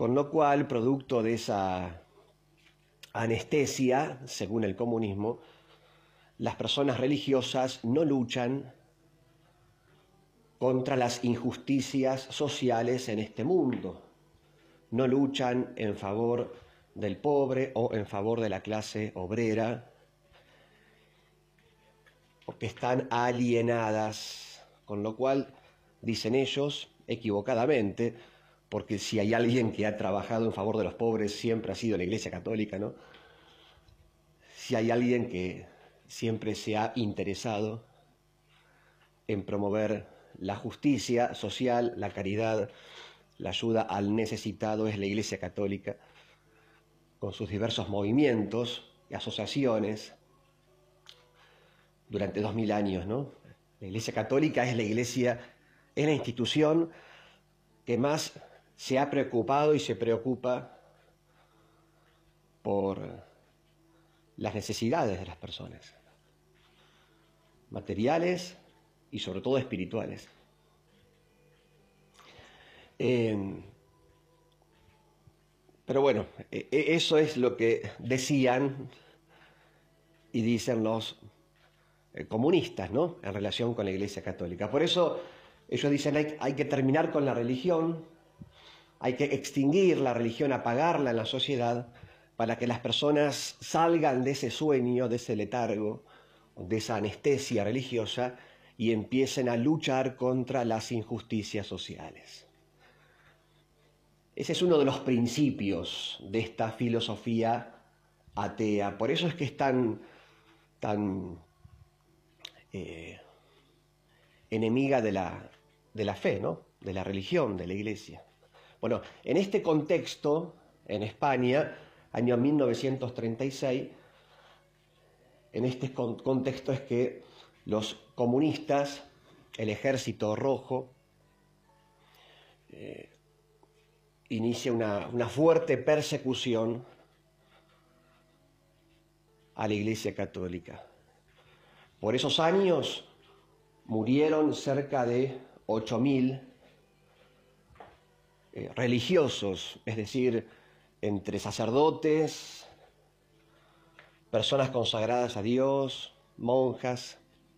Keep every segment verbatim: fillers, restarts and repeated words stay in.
Con lo cual, producto de esa anestesia, según el comunismo, las personas religiosas no luchan contra las injusticias sociales en este mundo, no luchan en favor del pobre o en favor de la clase obrera, porque están alienadas, con lo cual, dicen ellos, equivocadamente, porque si hay alguien que ha trabajado en favor de los pobres siempre ha sido la Iglesia Católica, ¿no? Si hay alguien que siempre se ha interesado en promover la justicia social, la caridad, la ayuda al necesitado, es la Iglesia Católica, con sus diversos movimientos y asociaciones durante dos mil años, ¿no? La Iglesia Católica es la Iglesia, es la institución que más se ha preocupado y se preocupa por las necesidades de las personas, materiales y sobre todo espirituales. Eh, pero bueno, eh, eso es lo que decían y dicen los eh, comunistas, ¿no?, en relación con la Iglesia Católica. Por eso ellos dicen hay, hay que terminar con la religión, hay que extinguir la religión, apagarla en la sociedad, para que las personas salgan de ese sueño, de ese letargo, de esa anestesia religiosa y empiecen a luchar contra las injusticias sociales. Ese es uno de los principios de esta filosofía atea. Por eso es que es tan, tan eh, enemiga de la, de la fe, ¿no?, de la religión, de la Iglesia. Bueno, en este contexto, en España, año mil novecientos treinta y seis, en este contexto es que los comunistas, el Ejército Rojo, eh, inicia una, una fuerte persecución a la Iglesia Católica. Por esos años murieron cerca de ocho mil eh, religiosos, es decir, entre sacerdotes, personas consagradas a Dios, monjas,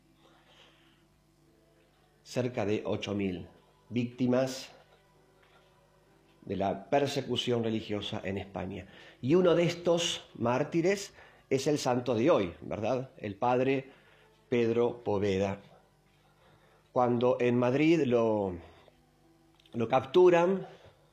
cerca de ocho mil víctimas de la persecución religiosa en España. Y uno de estos mártires es el santo de hoy, ¿verdad?, el padre Pedro Poveda. Cuando en Madrid lo, lo capturan,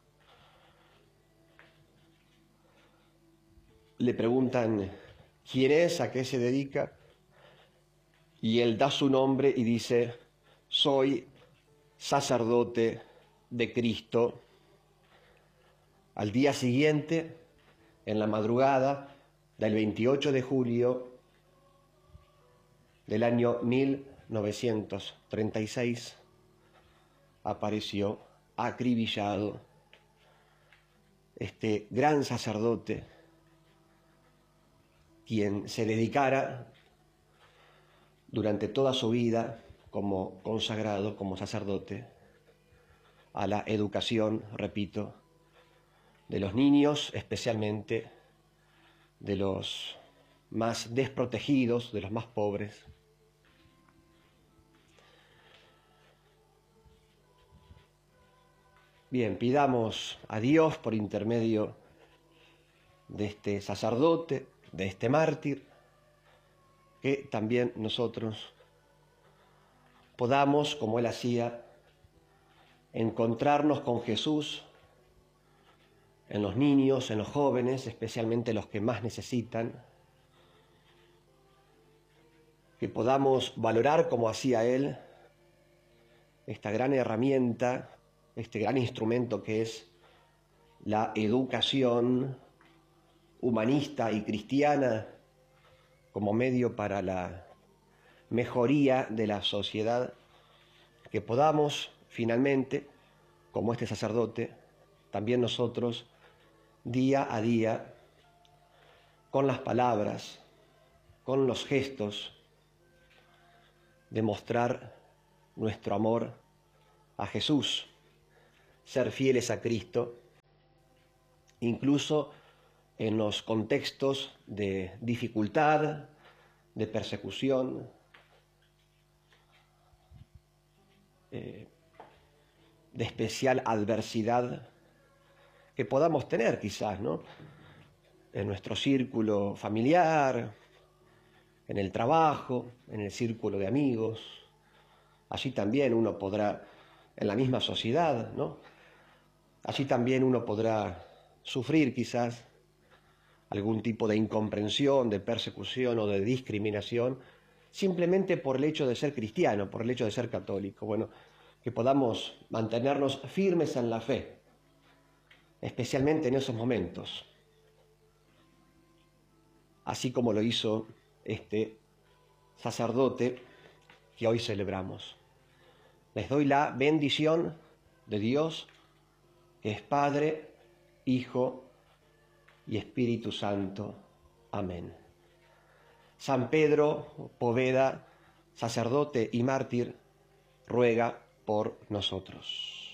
le preguntan quién es, a qué se dedica, y él da su nombre y dice: soy sacerdote de Cristo. Al día siguiente, en la madrugada del veintiocho de julio del año mil novecientos treinta y seis, apareció acribillado este gran sacerdote, quien se dedicara durante toda su vida como consagrado, como sacerdote, a la educación, repito, de los niños, especialmente de los más desprotegidos, de los más pobres. Bien, pidamos a Dios por intermedio de este sacerdote, de este mártir, que también nosotros podamos, como él hacía, encontrarnos con Jesús en los niños, en los jóvenes, especialmente los que más necesitan, que podamos valorar, como hacía él, esta gran herramienta, este gran instrumento que es la educación humanista y cristiana como medio para la mejoría de la sociedad, que podamos finalmente, como este sacerdote, también nosotros, día a día, con las palabras, con los gestos, demostrar nuestro amor a Jesús, ser fieles a Cristo incluso en los contextos de dificultad, de persecución, eh, de especial adversidad que podamos tener quizás, ¿no? En nuestro círculo familiar, en el trabajo, en el círculo de amigos. Allí también uno podrá, en la misma sociedad, ¿no? Allí también uno podrá sufrir quizás algún tipo de incomprensión, de persecución o de discriminación, simplemente por el hecho de ser cristiano, por el hecho de ser católico. Bueno, que podamos mantenernos firmes en la fe, especialmente en esos momentos, así como lo hizo este sacerdote que hoy celebramos. Les doy la bendición de Dios, que es Padre, Hijo y Espíritu Santo. Amén. San Pedro Poveda, sacerdote y mártir, ruega por nosotros.